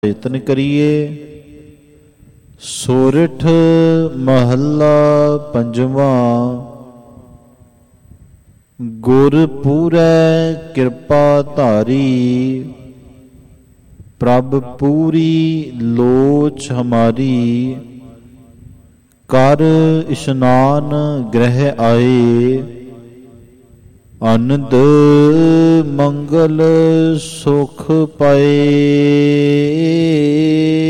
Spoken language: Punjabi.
ਯਤਨ ਕਰੀਏ। ਸੋਰਠ ਮਹੱਲਾ ਪੰਜਵਾਂ। ਗੁਰ ਪੂਰੈ ਕਿਰਪਾ ਧਾਰੀ, ਪ੍ਰਭ ਪੂਰੀ ਲੋਚ ਹਮਾਰੀ। ਕਰ ਇਸ਼ਨਾਨ ਗ੍ਰਹਿ ਆਏ, ਅਨੰਦ ਮੰਗਲ ਸੁਖ ਪਾਏ।